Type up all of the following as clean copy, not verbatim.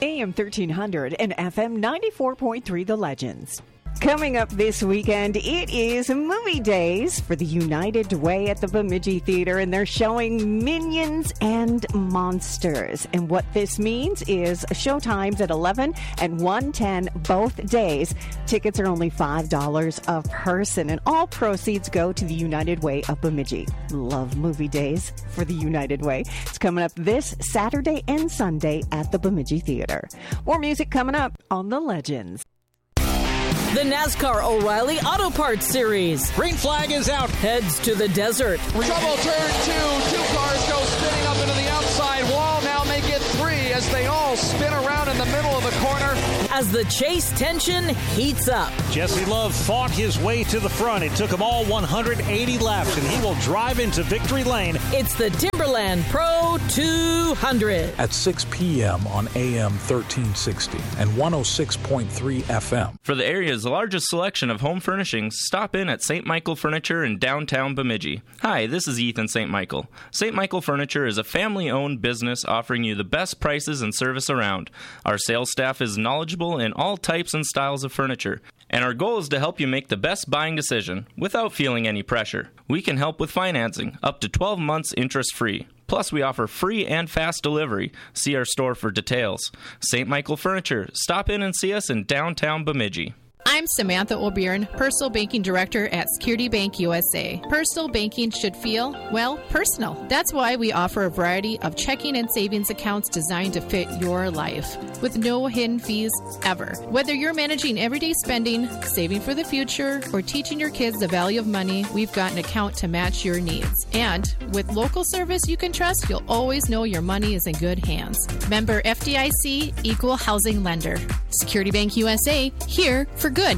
AM 1300 and FM 94.3 The Legends. Coming up this weekend, it is movie days for the United Way at the Bemidji Theater, and they're showing Minions and Monsters. And what this means is showtimes at 11 and 1:10 both days. Tickets are only $5 a person, and all proceeds go to the United Way of Bemidji. Love movie days for the United Way. It's coming up this Saturday and Sunday at the Bemidji Theater. More music coming up on The Legends. The NASCAR O'Reilly Auto Parts Series. Green flag is out. Heads to the desert. Trouble turn two. Two cars go spinning up into the outside wall. Now make it three as they all spin around in the middle of the corner. As the chase tension heats up. Jesse Love fought his way to the front. It took him all 180 laps, and he will drive into victory lane. It's the Timberland Pro 200. At 6 p.m. on AM 1360 and 106.3 FM. For the area's largest selection of home furnishings, stop in at St. Michael Furniture in downtown Bemidji. Hi, this is Ethan St. Michael. St. Michael Furniture is a family-owned business offering you the best prices and service around. Our sales staff is knowledgeable in all types and styles of furniture, and our goal is to help you make the best buying decision without feeling any pressure. We can help with financing, up to 12 months interest-free. Plus, we offer free and fast delivery. See our store for details. St. Michael Furniture. Stop in and see us in downtown Bemidji. I'm Samantha O'Byrne, Personal Banking Director at Security Bank USA. Personal banking should feel, well, personal. That's why we offer a variety of checking and savings accounts designed to fit your life, with no hidden fees ever. Whether you're managing everyday spending, saving for the future, or teaching your kids the value of money, we've got an account to match your needs. And with local service you can trust, you'll always know your money is in good hands. Member FDIC, Equal Housing Lender. Security Bank USA, here for good.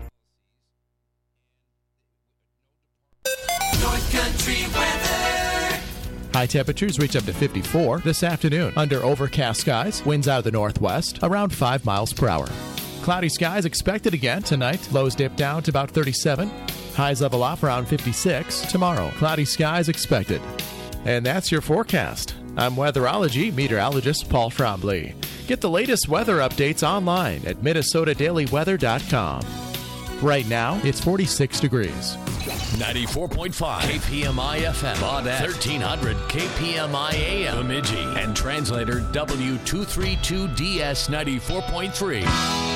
North Country weather. High temperatures reach up to 54 this afternoon. Under overcast skies, winds out of the northwest, around 5 miles per hour. Cloudy skies expected again tonight. Lows dip down to about 37. Highs level off around 56 tomorrow. Cloudy skies expected. And that's your forecast. I'm weatherology meteorologist Paul Trombley. Get the latest weather updates online at MinnesotaDailyWeather.com. Right now, it's 46 degrees. 94.5 KPMI FM, Baudette, 1300 KPMI AM, Bemidji, and translator W232DS 94.3.